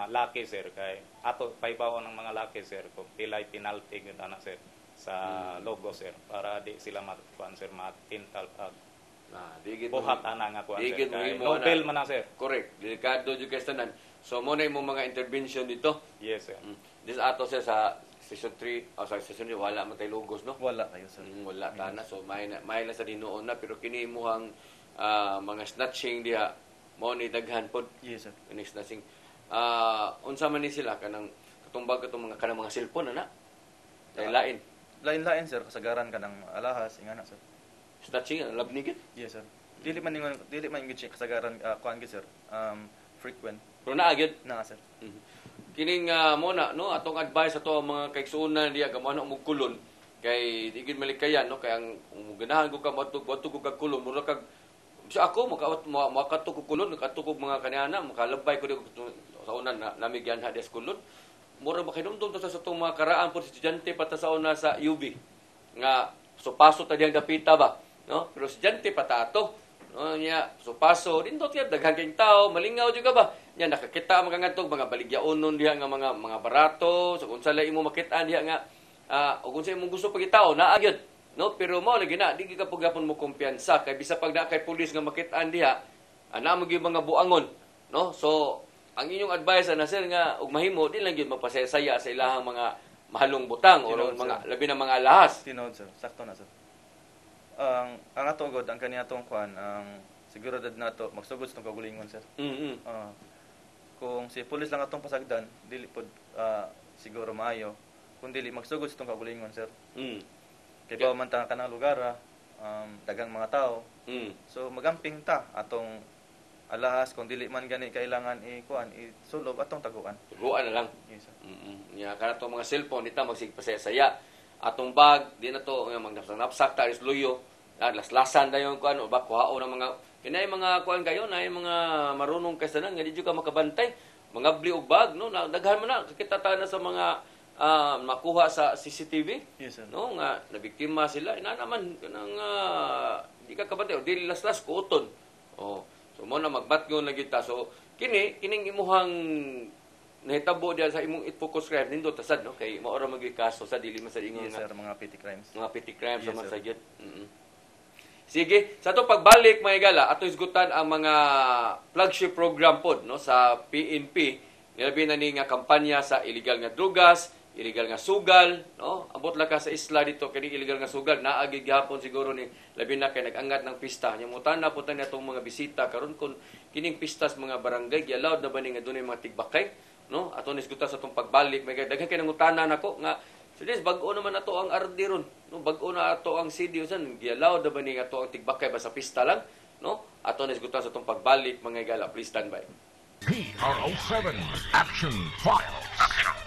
laki sir kay ato paibaw ng mga laki sir kung pilay penalty gyud ana sir sa logo sir para di sila matuan sir matintal digit buhat ana nga kuan sir digit mo kay imo Nobel man na sir. Correct. Delikado jud kay tanan. So mo na imong mga intervention dito. Yes sir. This ato sir sa season 3 o sa season 3 wala man tay logos no. Wala kayo sir. Wala tana so may na sa dinuon na pero kini imong mga snatching diha mo ni daghan pod. Yes sir. Kini snatching. Unsa man ni sila kanang katumbag katong mga kanang mga cellphone ana. Lain. Lain-lain sir kasagaran ka ng alahas ingana sir. Snatching labni gid. Yes sir. Dili man gid siya kasagaran kuan gid sir. Frequent Pero naa gyud. na sir. Kining mo na no atong advice ato mga kaigsuonan diya kamo na mo kulon kay di gid malikayan no kay ang ganahan ko ka matug ko kag kulon mura kag sa ako makato ko kulon makato ko mga kanana makalabay ko sa unan nami gyan ha des kulon mura makinumdum to sa atong mga karaan po estudyante pata sa una sa UB nga so paso ta diyang dapita ba no pero estudyante pata ato no nya so paso dindot ya daghang kay tao malingaw jud ka ba nya nakakita mga ngadtog mga baligyaonon diha nga mga barato so unsa lay imo makit-an diha nga ug unsa imong gusto pagitao naa gyud no pero mao lagi na di ka pagapon mo kumpiyansa kay bisa pag na kay pulis nga makit-an diha ana mo gyud mga buangon no so ang inyong advice na sir nga ug mahimo di lang gyud magpasaya sa ilahang mga mahalong butang o mga labi na mga alahas Tinod sir, sakto na sir. Ang ato god ang kaniya tong kuan ang seguridad nato magsugod sa kagulingon sir. Kung si pulis lang atong pasagdan dili pod siguro maayo kung dili magsugod sa kagulingon sir. Kay ba man ta kanang lugar dagang mga tao. So magamping ta atong alahas kung dili man gani kailangan kuan isulob atong taguan. Taguan na lang. Yes sir. Nya kana to mga cellphone dita magsigpasaya atong bag di na to nga magnapsak ta is luyo laslasan dayon kuan o ba kuhao ng mga kinay mga kuan kayo na mga marunong kasanan nga di ka makabantay mga bli og bag no daghan man na kita ta na sa mga makuha sa CCTV Yes sir. no nga nabiktima sila ina naman kanang di ka kabantay o dili laslas kuoton so mo na magbatgon na kita so kining imuhang nahitabo diyan sa imong focus crime nindo tasad no kay mao ra magi kaso sa dili man sa ingon Yes sir, mga petty crimes. mga petty crimes Yes, sa man sir. sa gyud. Sige, sa to pagbalik mga igala ato isgutan ang mga flagship program pod no sa PNP nilabi na ni nga kampanya sa illegal nga drugas, illegal nga sugal no abot la ka sa isla dito kini illegal nga sugal naagi gihapon siguro ni labi na kay nag-angat ng pista nya mutan na putan natong mga bisita karon kun kining pistas mga barangay gi-allowed na ba ni nga dunay mga tigbakay no ato nisgutan sa tong pagbalik may daghan kay nangutanan nako nga so this bag-o naman ato ang RD ron no bag-o na ato ang CD usan gi-allowed na ba ni ato ang tigbakay ba sa pista lang no ato nisgutan sa tong pagbalik mga igala please stand by PRO7 Action Files.